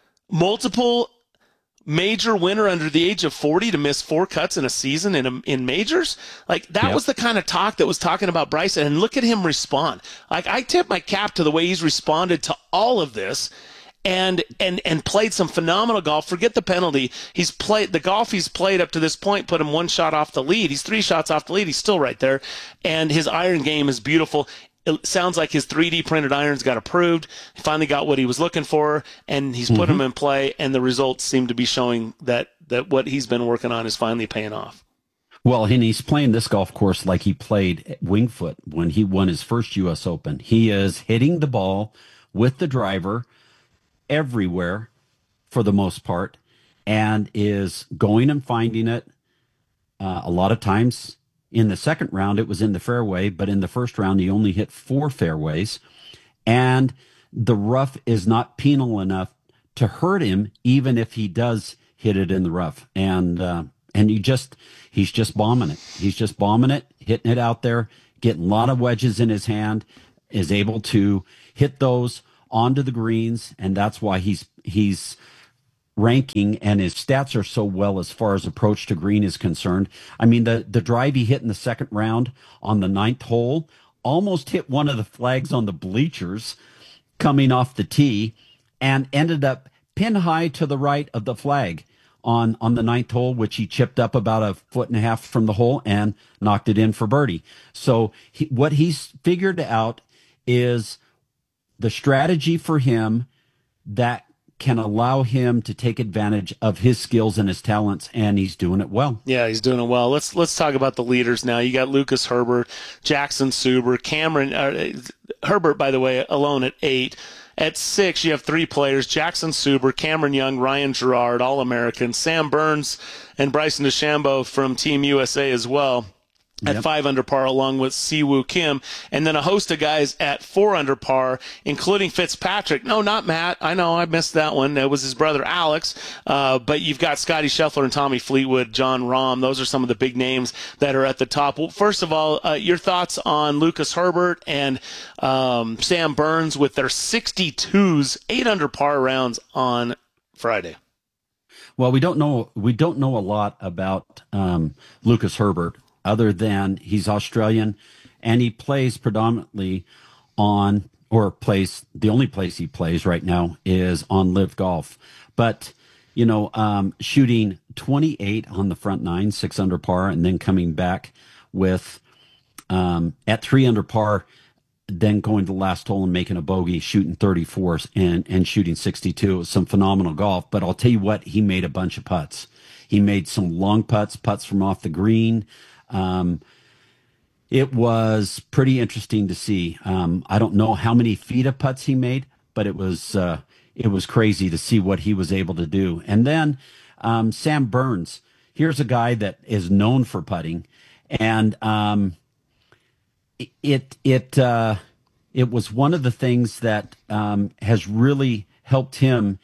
multiple major winner under the age of forty to miss four cuts in a season in a, in majors. Like, that yep. was the kind of talk that was talking about Bryson. And look at him respond. Like, I tip my cap to the way he's responded to all of this. And, and and played some phenomenal golf. Forget the penalty. He's played the golf he's played up to this point, put him one shot off the lead. He's three shots off the lead. He's still right there. And his iron game is beautiful. It sounds like his three D printed irons got approved. He finally got what he was looking for, and he's put mm-hmm. them in play, and the results seem to be showing that, that what he's been working on is finally paying off. Well, and he's playing this golf course like he played at Winged Foot when he won his first U S Open. He is hitting the ball with the driver everywhere for the most part, and is going and finding it. Uh, a lot of times in the second round, it was in the fairway, but in the first round, he only hit four fairways, and the rough is not penal enough to hurt him, even if he does hit it in the rough. And uh, and you just he's just bombing it. He's just bombing it, hitting it out there, getting a lot of wedges in his hand, is able to hit those onto the greens, and that's why he's he's ranking, and his stats are so well as far as approach to green is concerned. I mean, the the drive he hit in the second round on the ninth hole almost hit one of the flags on the bleachers coming off the tee, and ended up pin high to the right of the flag on on the ninth hole, which he chipped up about a foot and a half from the hole and knocked it in for birdie. So he, what he's figured out is the strategy for him that can allow him to take advantage of his skills and his talents, and he's doing it well. Yeah, he's doing it well. Let's let's talk about the leaders now. You got Lucas Herbert, Jackson Suber, Cameron uh, Herbert, by the way, alone at eight. At six, you have three players: Jackson Suber, Cameron Young, Ryan Gerard, All-American, Sam Burns, and Bryson DeChambeau from Team U S A as well. At yep. five under par, along with Siwoo Kim, and then a host of guys at four under par, including Fitzpatrick. No, not Matt. I know I missed that one. It was his brother Alex. Uh, but you've got Scotty Scheffler and Tommy Fleetwood, John Rahm. Those are some of the big names that are at the top. Well, first of all, uh, your thoughts on Lucas Herbert and um, Sam Burns with their sixty-twos, eight under par rounds on Friday. Well, we don't know. We don't know a lot about um, Lucas Herbert, other than he's Australian, and he plays predominantly on, or plays, the only place he plays right now is on Live Golf. But, you know, um, shooting twenty-eight on the front nine, six under par, and then coming back with, um, at three under par, then going to the last hole and making a bogey, shooting thirty-fours and, and shooting sixty-two. It was some phenomenal golf. But I'll tell you what, he made a bunch of putts. He made some long putts, putts from off the green. Um, it was pretty interesting to see. Um, I don't know how many feet of putts he made, but it was, uh, it was crazy to see what he was able to do. And then, um, Sam Burns, here's a guy that is known for putting, and, um, it, it, uh, it was one of the things that, um, has really helped him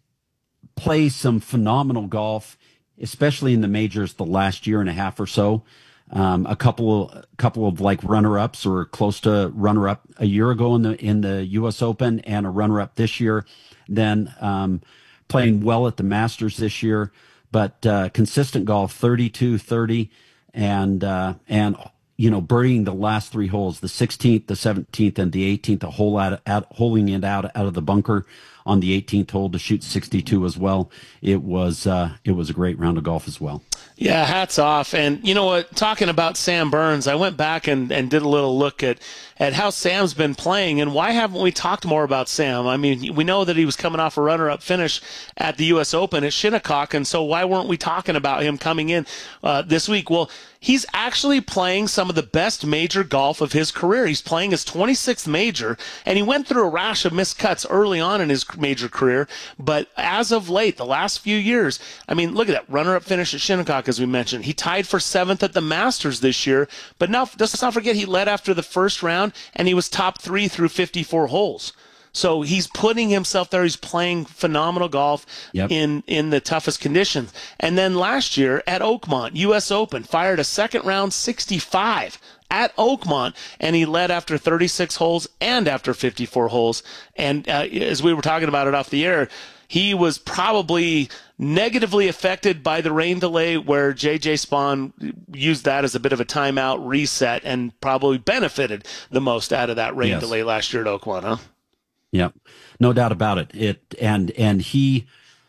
play some phenomenal golf, especially in the majors the last year and a half or so. Um, a couple, a couple of like runner-ups or close to runner-up a year ago in the in the U S Open, and a runner-up this year. Then um, playing well at the Masters this year, but uh, consistent golf, thirty-two, thirty, and uh, and you know, birdieing the last three holes, the sixteenth, the seventeenth, and the eighteenth, a hole out, out holding it out out of the bunker on the eighteenth hole to shoot sixty-two as well. It was uh, it was a great round of golf as well. Yeah, hats off. And you know what, talking about Sam Burns, I went back and, and did a little look at, at how Sam's been playing, and why haven't we talked more about Sam? I mean, we know that he was coming off a runner-up finish at the U S Open at Shinnecock, and so why weren't we talking about him coming in uh, this week? Well, he's actually playing some of the best major golf of his career. He's playing his twenty-sixth major, and he went through a rash of missed cuts early on in his major career, but as of late, the last few years, I mean, look at that runner-up finish at Shinnecock, as we mentioned. He tied for seventh at the Masters this year, but now let's not forget he led after the first round, and he was top three through fifty-four holes. So he's putting himself there. He's playing phenomenal golf yep. in, in the toughest conditions. And then last year at Oakmont, U S Open, fired a second round sixty-five at Oakmont, and he led after thirty-six holes and after fifty-four holes. And uh, as we were talking about it off the air, he was probably negatively affected by the rain delay, where J J Spawn used that as a bit of a timeout reset and probably benefited the most out of that rain yes. delay last year at Oakmont, huh? Yep, no doubt about it. It and and he,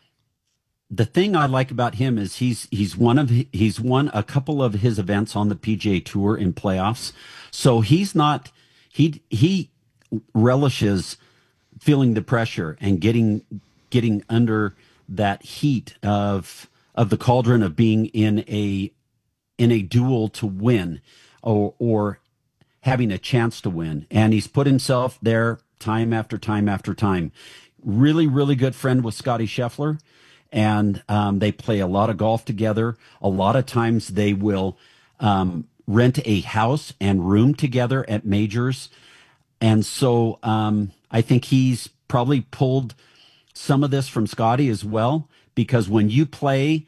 the thing I like about him is he's he's one of he's won a couple of his events on the P G A Tour in playoffs, so he's not he he relishes feeling the pressure and getting getting under that heat of of the cauldron of being in a in a duel to win, or or having a chance to win, and he's put himself there time after time after time. Really, really good friend with Scotty Scheffler, and um, they play a lot of golf together. A lot of times they will um, rent a house and room together at majors, and so um, I think he's probably pulled some of this from Scotty as well, because when you play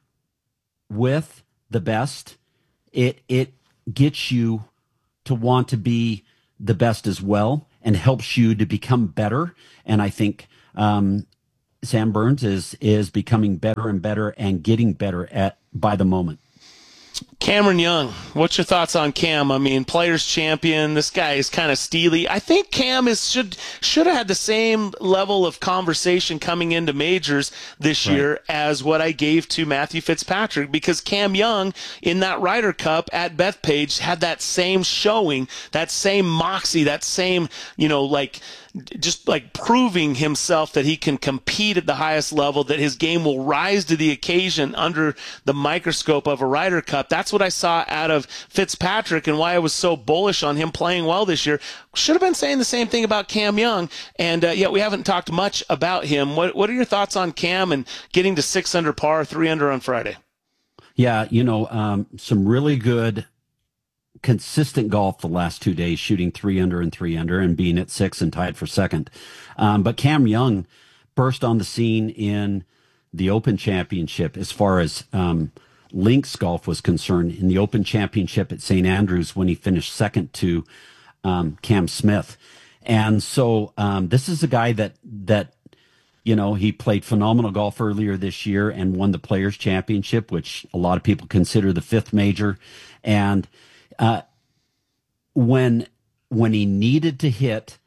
with the best, it it gets you to want to be the best as well and helps you to become better. And I think um, Sam Burns is is becoming better and better and getting better at by the moment. Cameron Young, what's your thoughts on Cam? I mean, players champion. This guy is kind of steely. I think Cam is should should have had the same level of conversation coming into majors this Right. year as what I gave to Matthew Fitzpatrick, because Cam Young in that Ryder Cup at Bethpage had that same showing, that same moxie, that same, you know, like just like proving himself that he can compete at the highest level, that his game will rise to the occasion under the microscope of a Ryder Cup. That's what I saw out of Fitzpatrick, and why I was so bullish on him playing well this year. Should have been saying the same thing about Cam Young, and uh, yet we haven't talked much about him. What What are your thoughts on Cam and getting to six under par, three under on Friday? Yeah, you know, um, some really good, consistent golf the last two days, shooting three under and three under and being at six and tied for second. Um, but Cam Young burst on the scene in the Open Championship as far as um, links golf was concerned, in the Open Championship at Saint Andrews when he finished second to um, Cam Smith. And so um, this is a guy that, that, you know, he played phenomenal golf earlier this year and won the Players Championship, which a lot of people consider the fifth major. And uh, when when he needed to hit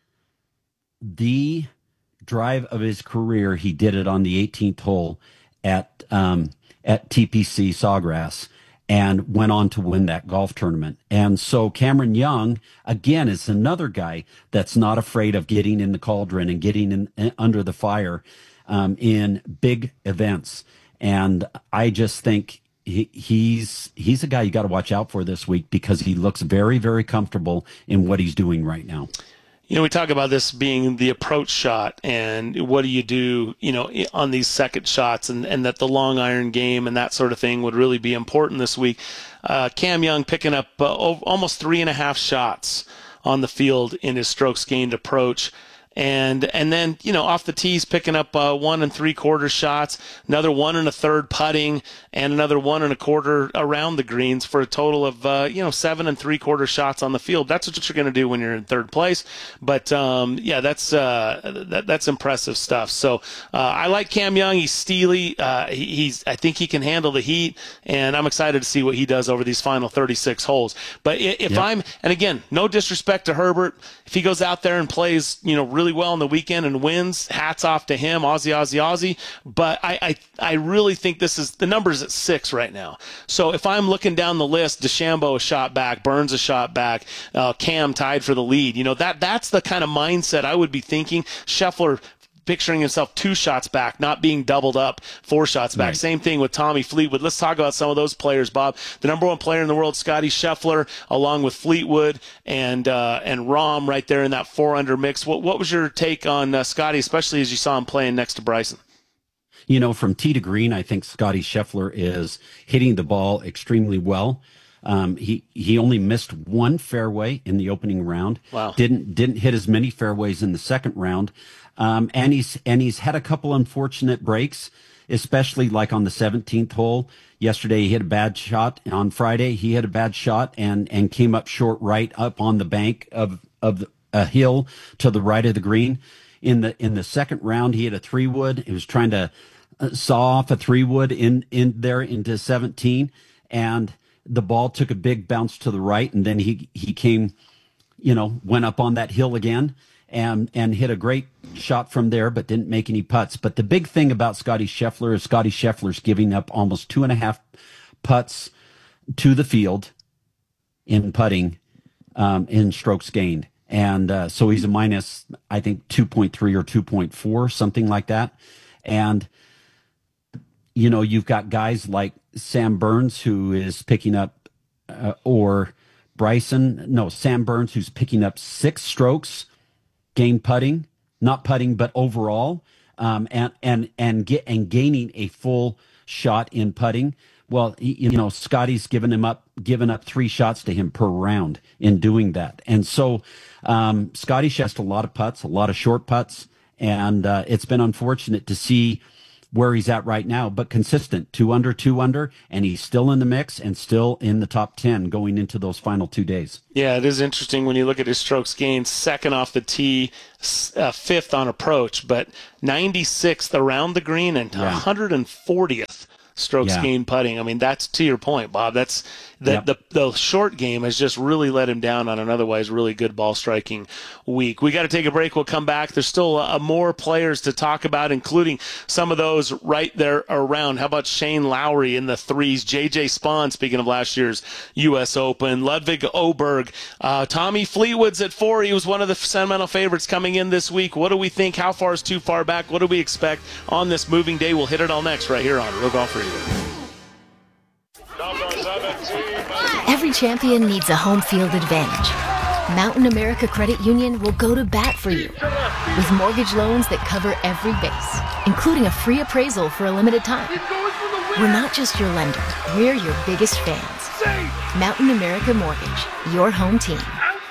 the drive of his career, he did it on the eighteenth hole at um, at T P C Sawgrass, and went on to win that golf tournament. And so Cameron Young, again, is another guy that's not afraid of getting in the cauldron and getting in, in under the fire um, in big events. And I just think he, he's he's a guy you got to watch out for this week, because he looks very, very comfortable in what he's doing right now. You know, we talk about this being the approach shot, and what do you do, you know, on these second shots, and, and that the long iron game and that sort of thing would really be important this week. Uh, Cam Young picking up uh, almost three and a half shots on the field in his strokes gained approach. And and then, you know, off the tees, picking up uh, one and three quarter shots, another one and a third putting, and another one and a quarter around the greens, for a total of, uh, you know, seven and three quarter shots on the field. That's what you're going to do when you're in third place. But, um, yeah, that's uh, that, that's impressive stuff. So uh, I like Cam Young. He's steely. Uh, he, he's I think he can handle the heat, and I'm excited to see what he does over these final thirty-six holes. But if Yep. I'm, and again, no disrespect to Herbert, if he goes out there and plays, you know, really well on the weekend and wins, hats off to him, Aussie, Aussie, Aussie. But I, I, I really think this is, the number's at six right now. So if I'm looking down the list, DeChambeau a shot back, Burns a shot back, uh, Cam tied for the lead. You know, that that's the kind of mindset I would be thinking. Scheffler picturing himself two shots back, not being doubled up, four shots back. Right. Same thing with Tommy Fleetwood. Let's talk about some of those players, Bob. The number one player in the world, Scotty Scheffler, along with Fleetwood and uh, and Rahm right there in that four under mix. What what was your take on uh, Scotty, especially as you saw him playing next to Bryson? You know, from tee to green, I think Scotty Scheffler is hitting the ball extremely well. Um, he he only missed one fairway in the opening round. Wow. Didn't didn't hit as many fairways in the second round. Um, and he's and he's had a couple unfortunate breaks, especially like on the seventeenth hole. Yesterday he hit a bad shot. On Friday he hit a bad shot and and came up short right up on the bank of of a hill to the right of the green. In the in the second round he hit a three wood. He was trying to uh, saw off a three wood in in there into seventeen, and the ball took a big bounce to the right, and then he he came, you know, went up on that hill again and and hit a great shot from there, but didn't make any putts. But the big thing about Scotty Scheffler is Scotty Scheffler's giving up almost two and a half putts to the field in putting, um, in strokes gained. And uh, so he's a minus, I think, two point three or two point four, something like that. And, you know, you've got guys like Sam Burns, who is picking up, uh, or Bryson, no, Sam Burns, who's picking up six strokes gain putting, not putting, but overall, um, and and and get and gaining a full shot in putting. Well, you know, Scotty's given him up, given up three shots to him per round in doing that, and so um, Scotty has a lot of putts, a lot of short putts, And uh, it's been unfortunate to see where he's at right now, but consistent, two under, two under, and he's still in the mix and still in the top ten going into those final two days. Yeah, it is interesting when you look at his strokes gained, second off the tee, uh, fifth on approach, but ninety-sixth around the green and yeah. one hundred fortieth strokes yeah. gained putting. I mean, that's to your point, Bob. That's the, yep. the the short game has just really let him down on an otherwise really good ball striking week. We got to take a break. We'll come back. There's still uh, more players to talk about, including some of those right there around. How about Shane Lowry in the threes? J J Spawn, speaking of last year's U S Open. Ludwig Oberg. Uh, Tommy Fleetwood's at four. He was one of the sentimental favorites coming in this week. What do we think? How far is too far back? What do we expect on this moving day? We'll hit it all next right here on Real Golf Radio. Every champion needs a home field advantage. Mountain America Credit Union will go to bat for you with mortgage loans that cover every base, including a free appraisal for a limited time. We're not just your lender, we're your biggest fans. Mountain America Mortgage, your home team.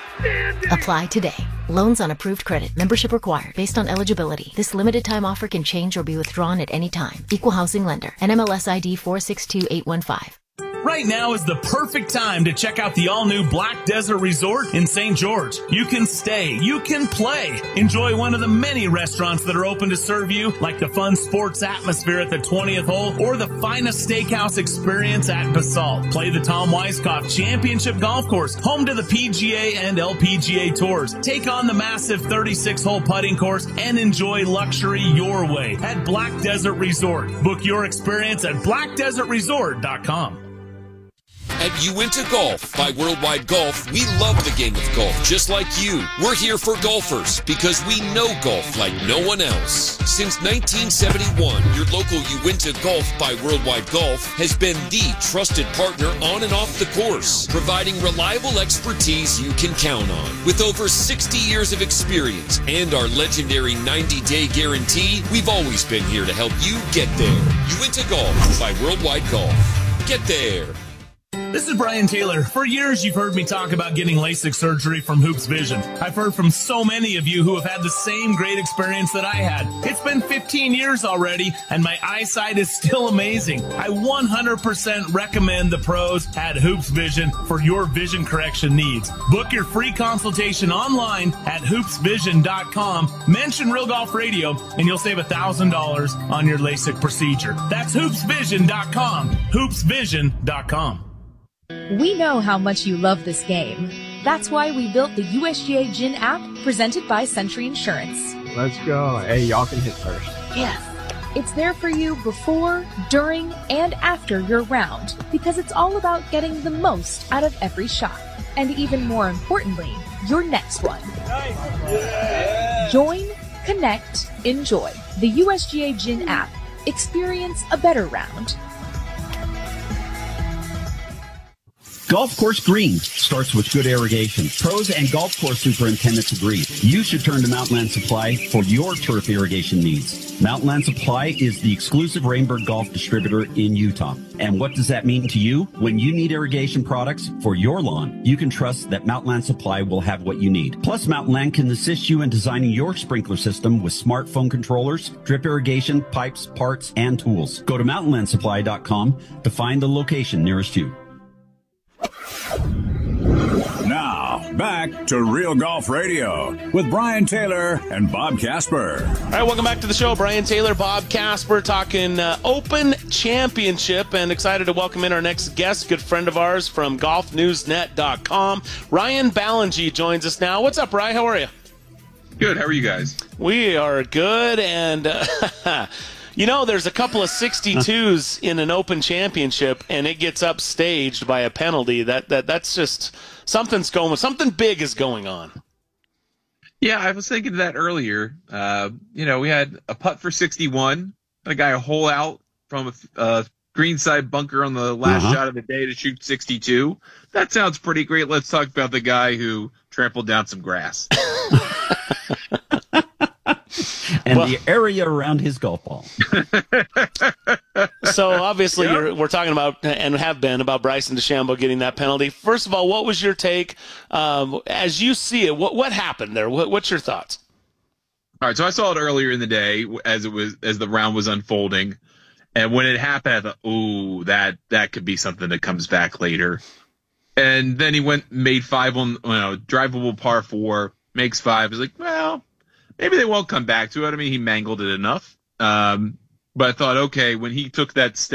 Apply today. Loans on approved credit. Membership required. Based on eligibility. This limited time offer can change or be withdrawn at any time. Equal housing lender. N M L S I D four six two eight one five. Right now is the perfect time to check out the all-new Black Desert Resort in Saint George. You can stay, you can play, enjoy one of the many restaurants that are open to serve you, like the fun sports atmosphere at the twentieth hole or the finest steakhouse experience at Basalt. Play the Tom Weiskopf Championship Golf Course, home to the P G A and L P G A Tours. Take on the massive thirty-six hole putting course and enjoy luxury your way at Black Desert Resort. Book your experience at black desert resort dot com. At Uinta Golf by Worldwide Golf, we love the game of golf just like you. We're here for golfers because we know golf like no one else. Since nineteen seventy-one, your local Uinta Golf by Worldwide Golf has been the trusted partner on and off the course, providing reliable expertise you can count on. With over sixty years of experience and our legendary ninety day guarantee, we've always been here to help you get there. Uinta Golf by Worldwide Golf. Get there. This is Brian Taylor. For years, you've heard me talk about getting LASIK surgery from Hoops Vision. I've heard from so many of you who have had the same great experience that I had. It's been fifteen years already, and my eyesight is still amazing. I one hundred percent recommend the pros at Hoops Vision for your vision correction needs. Book your free consultation online at hoops vision dot com. Mention Real Golf Radio, and you'll save one thousand dollars on your LASIK procedure. That's hoops vision dot com. hoops vision dot com. We know how much you love this game. That's why we built the U S G A Gin app presented by Century Insurance. Let's go. Hey, y'all can hit first. Yes. It's there for you before, during, and after your round because it's all about getting the most out of every shot. And even more importantly, your next one. Nice. Yeah. Join, connect, enjoy. The U S G A Gin app. Experience a better round. Golf course green starts with good irrigation. Pros and golf course superintendents agree. You should turn to Mountainland Supply for your turf irrigation needs. Mountainland Supply is the exclusive Rainbird Golf distributor in Utah. And what does that mean to you? When you need irrigation products for your lawn, you can trust that Mountainland Supply will have what you need. Plus, Mountainland can assist you in designing your sprinkler system with smartphone controllers, drip irrigation, pipes, parts, and tools. Go to mountain land supply dot com to find the location nearest you. Now, back to Real Golf Radio with Brian Taylor and Bob Casper. All right, welcome back to the show. Brian Taylor, Bob Casper, talking uh, Open Championship, and excited to welcome in our next guest, good friend of ours from golf news net dot com. Ryan Ballengee joins us now. What's up, Ryan? How are you? Good. How are you guys? We are good, and uh, you know, there's a couple of sixty-twos in an Open Championship, and it gets upstaged by a penalty. That that that's just something's going. Something big is going on. Yeah, I was thinking that earlier. Uh, you know, we had a putt for sixty-one, a guy a hole out from a uh, greenside bunker on the last uh-huh. shot of the day to shoot sixty-two. That sounds pretty great. Let's talk about the guy who trampled down some grass. And well, the area around his golf ball. So obviously yep. you're, we're talking about, and have been, about Bryson DeChambeau getting that penalty. First of all, what was your take um, as you see it? What what happened there? What, what's your thoughts? All right, so I saw it earlier in the day as it was as the round was unfolding, and when it happened, I thought, "Ooh, that that could be something that comes back later." And then he went made five on you know drivable par four, makes five. I was like, well, maybe they won't come back to it. I mean, he mangled it enough. Um, but I thought, okay, when he took that step.